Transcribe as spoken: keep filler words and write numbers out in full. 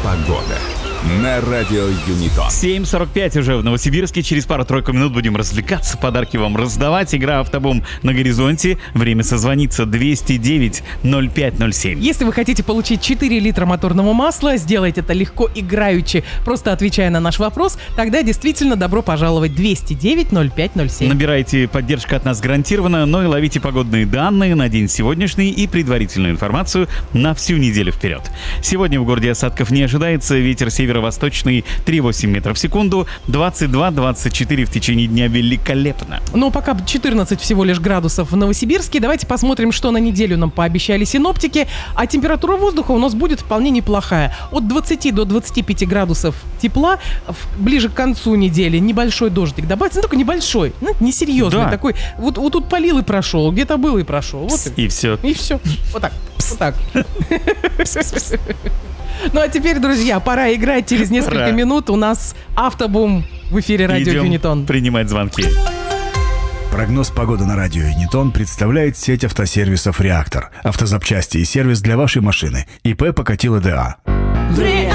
Погода на радио Юнитон. семь сорок пять уже в Новосибирске. Через пару-тройку минут будем развлекаться, подарки вам раздавать. Игра «Автобум» на горизонте. Время созвониться двести девять ноль пять ноль семь. Если вы хотите получить четыре литра моторного масла, сделать это легко, играючи, просто отвечая на наш вопрос, тогда действительно добро пожаловать. Двести девять ноль пять ноль семь. Набирайте, поддержка от нас гарантирована, но и ловите погодные данные на день сегодняшний и предварительную информацию на всю неделю вперед. Сегодня в городе осадков не ожидается. Ветер северо-восточный три целых восемь метров в секунду. двадцать два двадцать четыре в течение дня великолепно. Но пока четырнадцать всего лишь градусов в Новосибирске. Давайте посмотрим, что на неделю нам пообещали синоптики. А температура воздуха у нас будет вполне неплохая. От двадцати до двадцати пяти градусов тепла. Ближе к концу недели небольшой дождик добавится. Ну, только небольшой, ну, несерьезный. Да. Такой. Вот, вот тут полил и прошел, где-то был и прошел. Вот И все. И все. Вот так. Вот так. Ну а теперь, друзья, пора играть. Через несколько Пора. минут у нас автобум в эфире радио Идем Юнитон. принимать звонки. Прогноз погоды на радио Юнитон представляет сеть автосервисов «Реактор». Автозапчасти и сервис для вашей машины. ИП Покатило ДА.